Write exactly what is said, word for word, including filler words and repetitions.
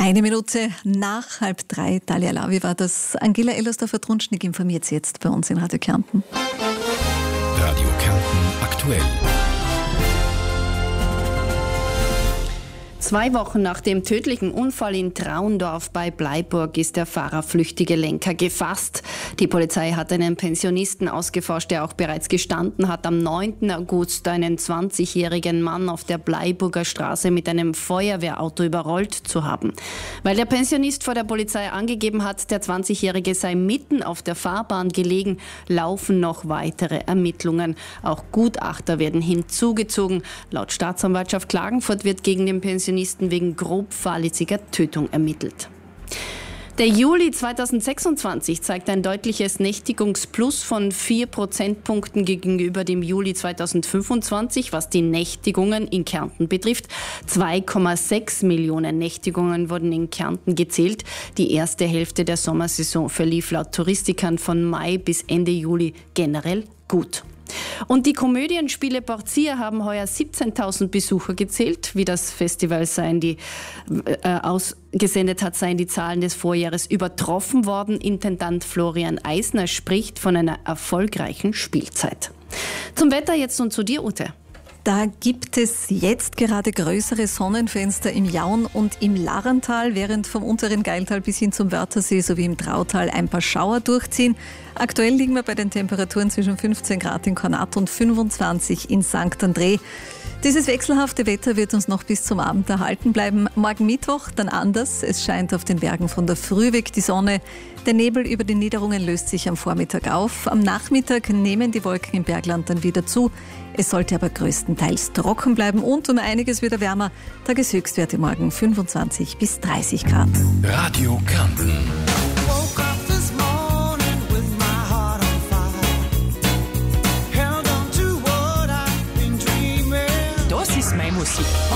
Eine Minute nach halb drei. Dalia Lavi war das. Angela Ellersdorfer-Trunschnick informiert Sie jetzt bei uns in Radio Kärnten. Radio Kärnten aktuell. Zwei Wochen nach dem tödlichen Unfall in Traundorf bei Bleiburg ist der fahrerflüchtige Lenker gefasst. Die Polizei hat einen Pensionisten ausgeforscht, der auch bereits gestanden hat, am neunten August einen zwanzigjährigen Mann auf der Bleiburger Straße mit einem Feuerwehrauto überrollt zu haben. Weil der Pensionist vor der Polizei angegeben hat, der zwanzigjährige sei mitten auf der Fahrbahn gelegen, laufen noch weitere Ermittlungen. Auch Gutachter werden hinzugezogen. Laut Staatsanwaltschaft Klagenfurt wird gegen den Pensionisten wegen grob fahrlässiger Tötung ermittelt. Der Juli zweitausendsechsundzwanzig zeigt ein deutliches Nächtigungsplus von vier Prozentpunkten gegenüber dem Juli zweitausendfünfundzwanzig, was die Nächtigungen in Kärnten betrifft. zwei Komma sechs Millionen Nächtigungen wurden in Kärnten gezählt. Die erste Hälfte der Sommersaison verlief laut Touristikern von Mai bis Ende Juli generell gut. Und die Komödienspiele Porzier haben heuer siebzehntausend Besucher gezählt. Wie das Festival seien die, äh, ausgesendet hat, seien die Zahlen des Vorjahres übertroffen worden. Intendant Florian Eisner spricht von einer erfolgreichen Spielzeit. Zum Wetter jetzt und zu dir, Ute. Da gibt es jetzt gerade größere Sonnenfenster im Jaun und im Larrental, während vom unteren Geiltal bis hin zum Wörthersee sowie im Trautal ein paar Schauer durchziehen. Aktuell liegen wir bei den Temperaturen zwischen fünfzehn Grad in Kornat und fünfundzwanzig in Sankt André. Dieses wechselhafte Wetter wird uns noch bis zum Abend erhalten bleiben. Morgen Mittwoch dann anders. Es scheint auf den Bergen von der Früh weg die Sonne. Der Nebel über den Niederungen löst sich am Vormittag auf. Am Nachmittag nehmen die Wolken im Bergland dann wieder zu. Es sollte aber größtenteils trocken bleiben und um einiges wieder wärmer. Tageshöchstwerte morgen fünfundzwanzig bis dreißig Grad. Radio Kärnten. Das ist meine Musik.